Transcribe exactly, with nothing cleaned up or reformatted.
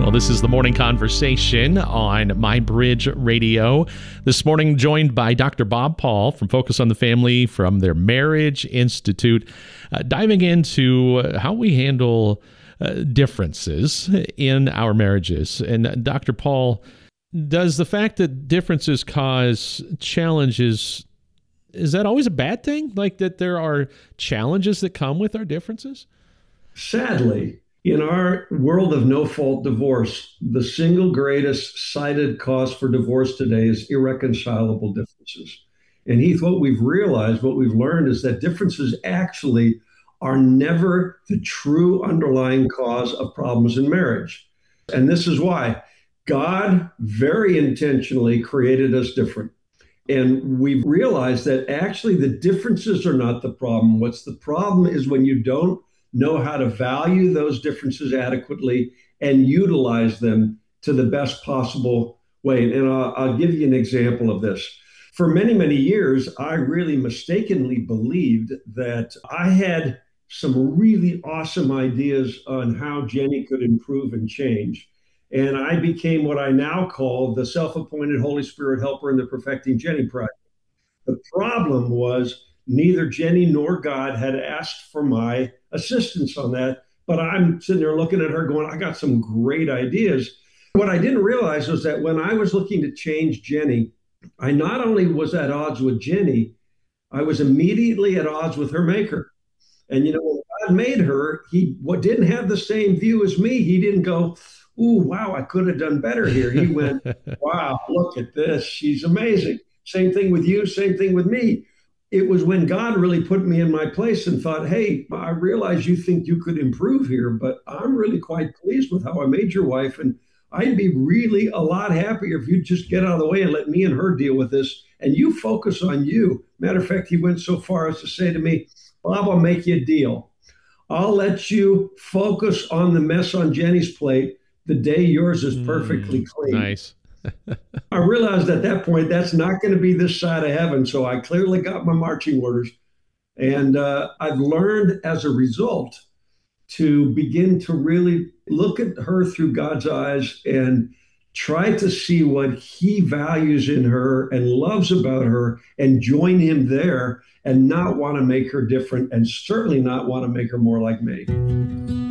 Well, this is the Morning Conversation on My Bridge Radio. This morning, joined by Doctor Bob Paul from Focus on the Family from their Marriage Institute, uh, diving into how we handle uh, differences in our marriages. And uh, Doctor Paul, does the fact that differences cause challenges, is that always a bad thing? Like that there are challenges that come with our differences? Sadly, in our world of no-fault divorce, the single greatest cited cause for divorce today is irreconcilable differences. And Heath, what we've realized, what we've learned is that differences actually are never the true underlying cause of problems in marriage. And this is why God very intentionally created us different. And we've realized that actually the differences are not the problem. What's the problem is when you don't know how to value those differences adequately and utilize them to the best possible way. And I'll, I'll give you an example of this. For many, many years, I really mistakenly believed that I had some really awesome ideas on how Jenny could improve and change. And I became what I now call the self-appointed Holy Spirit helper in the Perfecting Jenny project. The problem was neither Jenny nor God had asked for my assistance on that. But I'm sitting there looking at her going, I got some great ideas. What I didn't realize was that when I was looking to change Jenny, I not only was at odds with Jenny, I was immediately at odds with her maker. And, you know, when God made her, he what didn't have the same view as me. He didn't go, ooh, wow, I could have done better here. He went, wow, look at this. She's amazing. Same thing with you. Same thing with me. It was when God really put me in my place and thought, hey, I realize you think you could improve here, but I'm really quite pleased with how I made your wife. And I'd be really a lot happier if you'd just get out of the way and let me and her deal with this. And you focus on you. Matter of fact, he went so far as to say to me, Bob, I'll make you a deal. I'll let you focus on the mess on Jenny's plate the day yours is perfectly Mm, clean. nice. I realized at that point that's not going to be this side of heaven. So I clearly got my marching orders. And uh, I've learned as a result to begin to really look at her through God's eyes and try to see what he values in her and loves about her and join him there and not want to make her different and certainly not want to make her more like me.